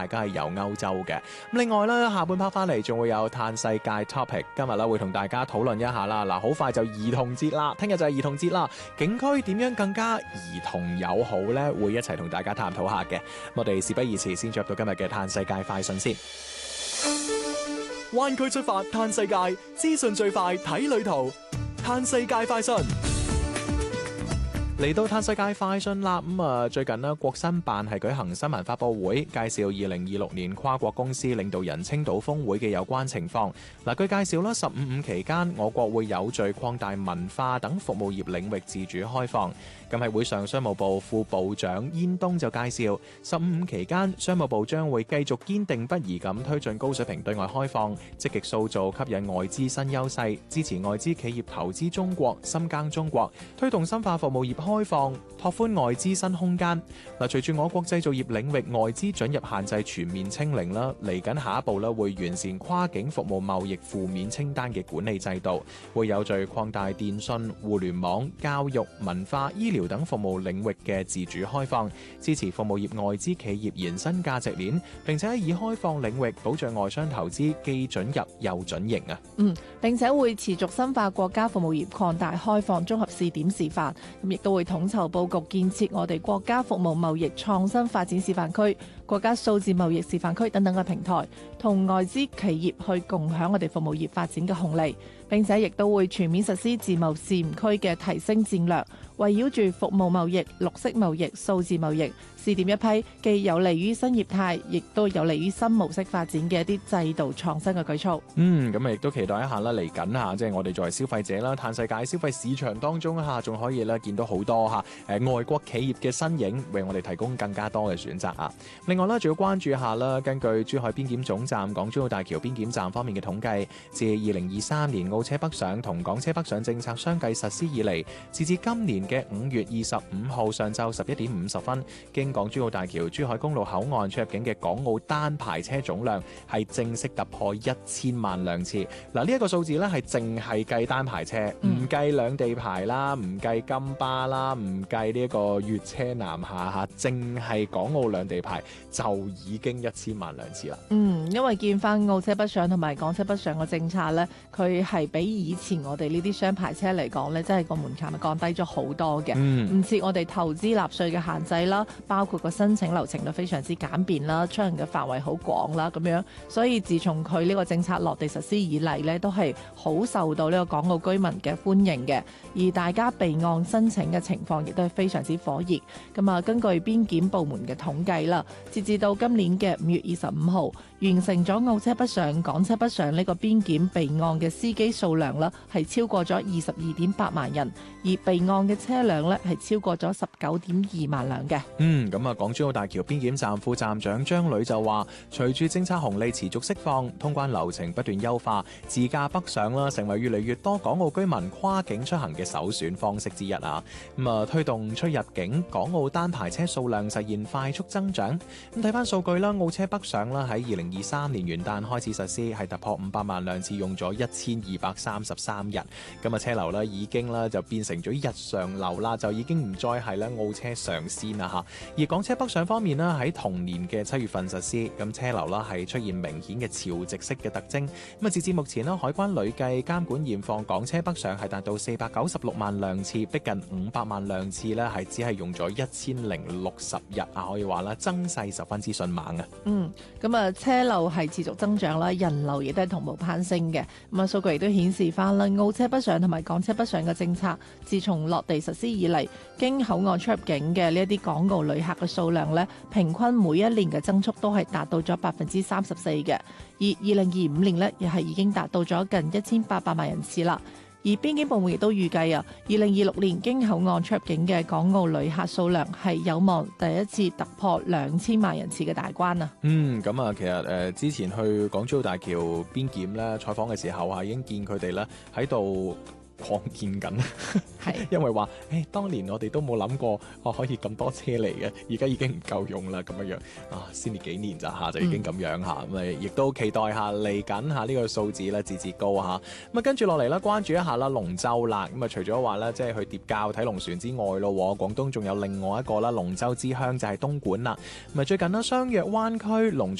家係遊歐洲嘅。另外咧，下半 part 翻嚟仲會有嘆世界 topic， 今日咧會同大家討論一下啦。嗱，好快就兒童節啦，聽日就係兒童節啦，景區點樣更加兒童友好呢？會一齊同大家探討下嘅。我哋事不宜遲，先進入到今日嘅嘆世界快訊先。灣區出發嘆世界，資訊最快睇旅途，嘆世界快訊。嚟到嘆世界快訊啦，最近呢，國新辦係舉行新聞發佈會，介紹2026年跨國公司領導人青島峰會嘅有關情況。嗱，據介紹啦，15期間我國會有序擴大文化等服務業領域自主開放。咁喺會上，商務部副部長燕東就介紹，15期間商務部將會繼續堅定不移咁推進高水平對外開放，積極塑造吸引外資新優勢，支持外資企業投資中國、深耕中國，推動深化服務業開放，拓寬外資新空間。嗱，隨住我國製造業領域外資准入限制全面清零啦，嚟緊下一步咧會完善跨境服務貿易負面清單嘅管理制度，會有序擴大電信、互聯網、教育、文化、醫療等服務領域嘅自主開放，支持服務業外資企業延伸價值鏈，並且以開放領域保障外商投資既准入又准營啊。 並且會持續深化國家服務業擴大開放綜合試點示範，咁亦都會統籌佈局建設我哋國家服務貿易創新發展示範區、國家數字貿易示範區等等嘅平台，同外資企業去共享我哋服務業發展嘅紅利。並且亦都會全面實施自貿試驗區嘅提升戰略，圍繞住服務貿易、綠色貿易、數字貿易試點一批既有利於新業態，亦都有利於新模式發展嘅一啲制度創新嘅舉措。 咁亦都期待一下啦，嚟緊嚇，即係我哋作為消費者啦，嘆世界消費市場當中嚇，仲可以咧見到好多外國企業嘅身影，為我哋提供更加多嘅選擇啊！另外啦，仲要關注一下啦，根據珠海邊檢總站港珠澳大橋邊檢站方面嘅統計，自2023年澳車北上同港車北上政策相繼實施以嚟，截至今年嘅5月25號上晝11點50分，經港珠澳大橋珠海公路口岸出入境嘅港澳單牌車總量係正式突破1000萬輛次。嗱，呢一個數字咧係淨係計單牌車，唔計兩地牌啦，唔計金巴啦，唔計呢一個粵車南下嚇，淨係港澳兩地牌就已經1000萬輛次啦。 因為見翻澳車北上同埋港車北上嘅政策咧，佢係比以前我哋呢啲雙牌車嚟講咧，真係個門檻降低咗好多嘅。唔似我哋投資納稅嘅限制啦，包括個申請流程都非常之簡便啦，出行嘅範圍好廣啦咁樣。所以自從佢呢個政策落地實施以嚟咧，都係好受到呢個港澳居民嘅歡迎嘅。而大家備案申請嘅情況亦都係非常之火熱。咁啊，根據邊檢部門嘅統計啦，截至到今年嘅5月25號，完成咗澳車北上、港車北上呢個邊檢備案嘅司機數量啦，係超過咗22.8萬人，而備案嘅車輛咧係超過咗19.2萬輛嘅。 咁啊，港珠澳大橋邊檢站副站長張磊就話，隨住政策紅利持續釋放，通關流程不斷優化，自駕北上啦，成為越嚟越多港澳居民跨境出行嘅首選方式之一啊。推動出入境港澳單牌車數量實現快速增長。咁睇翻數據啦，澳車北上啦喺2023年元旦開始實施，係突破500萬輛次，用咗1233日。咁啊，車流咧已經咧就變成咗日常流啦，就已經唔再係咧澳車上先啦嚇。而港車北上方面咧，喺同年嘅7月份實施，咁車流啦係出現明顯嘅潮汐式嘅特徵。咁截至目前啦，海關累計監管驗放港車北上係達到496萬輛次，逼近500萬輛次咧，係只係用咗1060日啊，可以話啦，增勢十分之迅猛啊。 咁啊，車流係持續增長啦，人流亦都係同步攀升嘅。咁啊，數據亦都顯示翻啦，澳車北上同埋港車北上嘅政策，自從落地實施以嚟，經口岸出入境嘅呢一啲港澳旅客嘅數量咧，平均每一年嘅增速都係達到咗34%嘅。而2025年咧，亦係已經達到咗近1800萬人次啦。而邊檢部門亦都預計啊，2026年經口岸出入境嘅港澳旅客數量係有望第一次突破2000萬人次嘅大關啊！ 咁啊，其實之前去港珠澳大橋邊檢咧採訪嘅時候啊，已經見佢哋咧喺度擴建緊，因為話當年我哋都冇諗過可以咁多車嚟嘅，而家已經唔夠用啦咁樣啊，先至幾年咋嚇就已經咁樣嚇，咁亦都期待下嚟緊嚇呢個數字咧節節高嚇。咁啊跟住落嚟啦，關注一下啦龍舟啦。咁啊除咗話咧即係去疊滘睇龍船之外咯，廣東仲有另外一個啦龍舟之鄉就係東莞啦。咁啊最近啦相約灣區龍